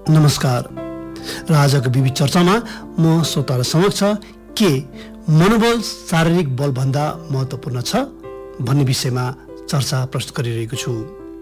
नमस्कार। र आजको विविध चर्चामा म श्रोताहरु समक्ष के मनोबल शारीरिक बलभन्दा महत्त्वपूर्ण छ भन्ने विषयमा चर्चा प्रस्तुत गरिरहेको छु।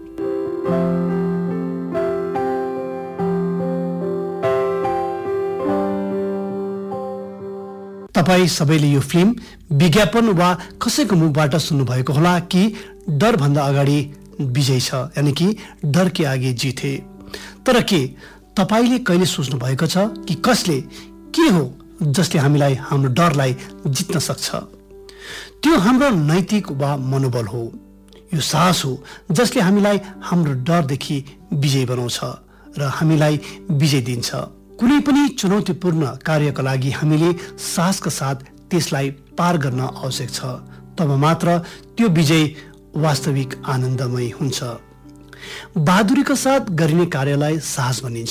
तपाई सबैले यो फिल्म विज्ञापन वा कसैको मुखबाट सुन्नुभएको होला कि डर भन्दा अगाडि विजय छ, यानी कि डर के आगे जीत है। तर के तपाईले कहिले सोच्नु भएको छ कि कसले के हो जसले हामीलाई हाम्रो डरलाई जित्न सक्छ? त्यो हाम्रो नैतिक वा मनोबल हो। यो साहस हो जसले हामीलाई हाम्रो डरदेखि विजय बनाउँछ र हामीलाई विजय दिन्छ। कुनै पनि चुनौतीपूर्ण कार्यका लागि हामीले साहसका साथ त्यसलाई पार गर्न आवश्यक छ, तब मात्र त्यो विजय वास्तविक आनन्दमय हुन्छ। बहादुरीका साथ गरिने कार्यलाई साहस भनिन्छ।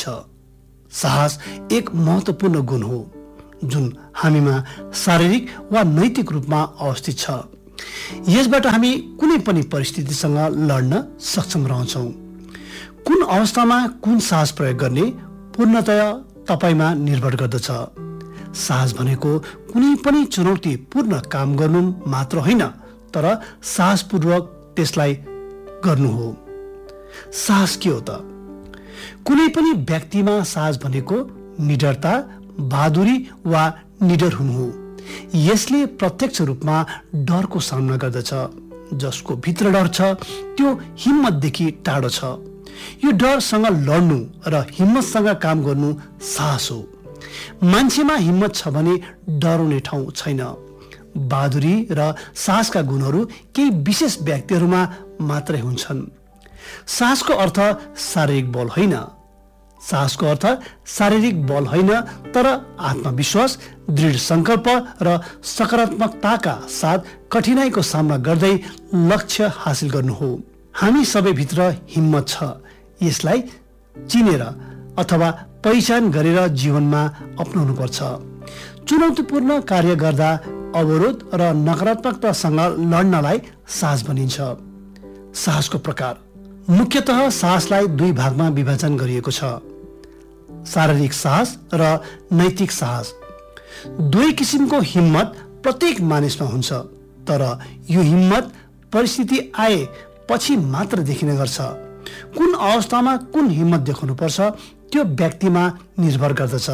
साहस एक महत्त्वपूर्ण गुण हो जुन हामीमा शारीरिक वा नैतिक रूपमा अवस्थित छ। यसबाट हामी कुनै पनि परिस्थितिसँग लड्न सक्षम रहन्छौँ। कुन अवस्थामा कुन साहस प्रयोग गर्ने पूर्णतया तपाईमा निर्भर गर्दछ। साहस भनेको कुनै पनि चुनौतीपूर्ण काम गर्नु मात्र होइन, तर साहसपूर्वक त्यसलाई गर्नु हो। साहस के हो त? कुनै पनि व्यक्तिमा साहस भनेको निडरता, बहादुरी वा निडर हुनु हो। यसले प्रत्यक्ष रूपमा डरको सामना गर्दछ। जसको भित्र डर छ त्यो हिम्मतदेखि टाढो छ। यो डरसँग लड्नु र हिम्मतसँग काम गर्नु साहस हो। मान्छेमा हिम्मत छ भने डराउने ठाउँ छैन। बहादुरी र साहसका गुणहरू केही विशेष व्यक्तिहरूमा मात्रै हुन्छन्। साहसको अर्थ शारीरिक बल होइन। साहसको अर्थ शारीरिक बल होइन, तर आत्मविश्वास, दृढ संकल्प र सकारात्मकताका साथ कठिनाईको सामना गर्दै लक्ष्य हासिल गर्नु हो। हामी सबैभित्र हिम्मत छ। यसलाई चिनेर अथवा पहिचान गरेर जीवनमा अपनाउनु पर्छ। चुनौतीपूर्ण कार्य गर्दा अवरोध र नकारात्मकतासँग लड्नलाई साहस भनिन्छ। साहसको प्रकार मुख्यतः साहसलाई दुई भागमा विभाजन गरिएको छ: शारीरिक साहस र नैतिक साहस। दुई किसिमको हिम्मत प्रत्येक मानिसमा हुन्छ, तर यो हिम्मत परिस्थिति आए पछि मात्र देखिने गर्छ। कुन अवस्थामा कुन हिम्मत देखाउनु पर्छ त्यो व्यक्तिमा निर्भर गर्दछ।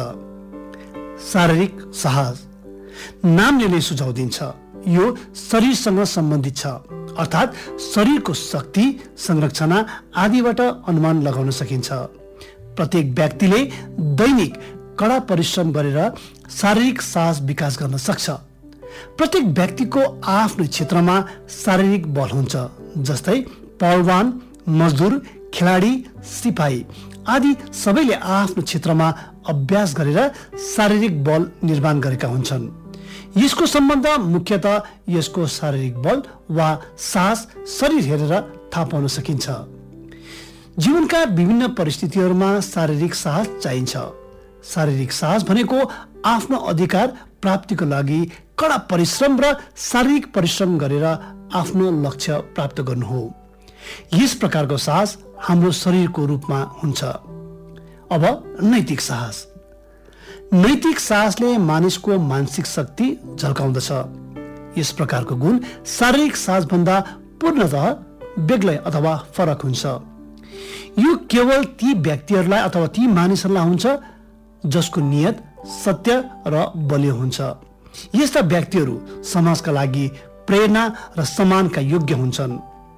शारीरिक साहस नामले नै सुझाव दिन्छ, यो शरीरसँग सम्बन्धित छ, अर्थात् शरीरको शक्ति, संरचना आदिबाट अनुमान लगाउन सकिन्छ। प्रत्येक व्यक्तिले दैनिक कडा परिश्रम गरेर शारीरिक साहस विकास गर्न सक्छ। प्रत्येक व्यक्तिको आफ्नो क्षेत्रमा शारीरिक बल हुन्छ, जस्तै पहलवान, मजदुर, खेलाडी, सिपाही आदि सबैले आफ्नो क्षेत्रमा अभ्यास गरेर शारीरिक बल निर्माण गरेका हुन्छन्। यसको सम्बन्ध मुख्यतः यसको शारीरिक बल वा साहस शरीर हेरेर थाहा पाउन सकिन्छ। जीवनका विभिन्न परिस्थितिहरूमा शारीरिक साहस चाहिन्छ। शारीरिक साहस भनेको आफ्नो अधिकार प्राप्तिको लागि कडा परिश्रम र शारीरिक परिश्रम गरेर आफ्नो लक्ष्य प्राप्त गर्नु हो। यस प्रकारको साहस हाम्रो शरीरको रूपमा हुन्छ। अब नैतिक साहस। नैतिक साहसले मानिसको मानसिक शक्ति झल्काउँदछ। यस प्रकारको गुण शारीरिक साहस भन्दा पूर्णतः बेग्लै अथवा फरक हुन्छ। यो केवल ती व्यक्तिहरूलाई अथवा ती मानिसहरूलाई हुन्छ जसको नियत सत्य र बलियो हुन्छ। यस्ता व्यक्तिहरू समाजका लागि प्रेरणा र सम्मानका योग्य हुन्छन्।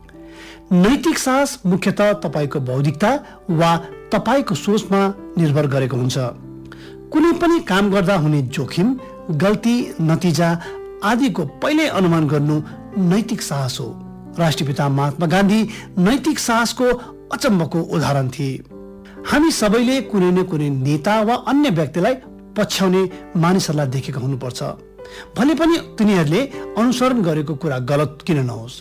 नैतिक साहस मुख्यतः तपाईको बौद्धिकता वा तपाईको सोचमा निर्भर गरेको हुन्छ। कुनै पनि काम गर्दा हुने जोखिम, गल्ती, नतिजा आदिको पहिल्यै अनुमान गर्नु नैतिक साहस हो। राष्ट्रपिता महात्मा गान्धी नैतिक साहसको अचम्मको उदाहरण थिए। हामी सबैले कुनै न कुनै नेता वा अन्य व्यक्तिलाई पछ्याउने मानिसहरूलाई देखेका हुनुपर्छ। भने पनि तिनीहरूले अनुसरण गरेको कुरा गलत किन नहोस्।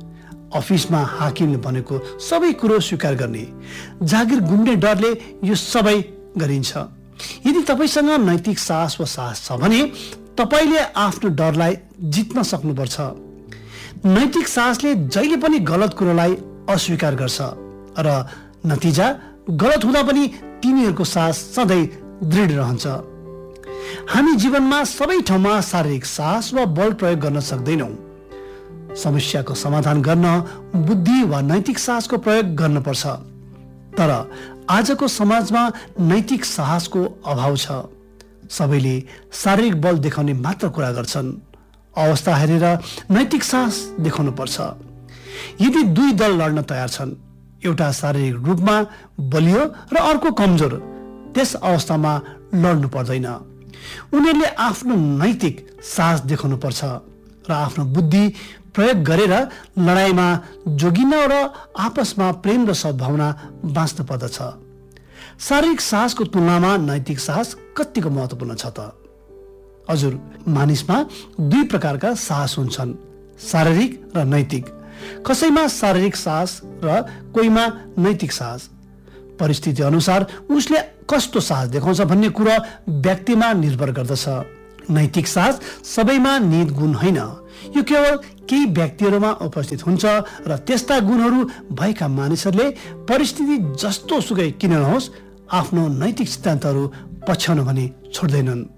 अफिसमा हाकिमले भनेको सबै कुरो स्वीकार गर्ने, जागिर गुम्ने डरले यो सबै गरिन्छ। यदि तपाईसँग नैतिक साहस वा साहस छ भने तपाईले आफ्नो डरलाई जित्न सक्नुपर्छ। नैतिक साहसले जहिले पनि गलत कुरोलाई अस्वीकार गर्छ र नतिजा गलत हुँदा पनि तिनीहरूको साहस सधैँ दृढ रहन्छ। हामी जीवनमा सबै ठाउँमा शारीरिक साहस वा बल प्रयोग गर्न सक्दैनौँ। समस्याको समाधान गर्न बुद्धि वा नैतिक साहसको प्रयोग गर्नुपर्छ। तर आजको समाजमा नैतिक साहसको अभाव छ। सबैले शारीरिक बल देखाउने मात्र कुरा गर्छन्। अवस्था हेरेर नैतिक साहस देखाउनु पर्छ। यदि दुई दल लड्न तयार छन्, एउटा शारीरिक रूपमा बलियो र अर्को कमजोर, त्यस अवस्थामा लड्नु पर्दैन। उनीहरूले आफ्नो नैतिक साहस देखाउनु पर्छ र आफ्नो बुद्धि प्रयोग गरेर लडाइँमा जोगिन र आपसमा प्रेम र सद्भावना बाँच्नु पर्दछ। शारीरिक साहसको तुलनामा नैतिक साहस कतिको महत्त्वपूर्ण छ त? हजुर, मानिसमा दुई प्रकारका साहस हुन्छन्, शारीरिक र नैतिक। कसैमा शारीरिक साहस र कोहीमा नैतिक साहस। परिस्थिति अनुसार उसले कस्तो साहस देखाउँछ भन्ने कुरा व्यक्तिमा निर्भर गर्दछ। नैतिक साहस सबैमा निहित गुण होइन, यो केवल केही व्यक्तिहरूमा उपस्थित हुन्छ र त्यस्ता गुणहरू भएका मानिसहरूले परिस्थिति जस्तो सुकै किन नहोस् आफ्नो नैतिक सिद्धान्तहरू पछ्याउन भने छोड्दैनन्।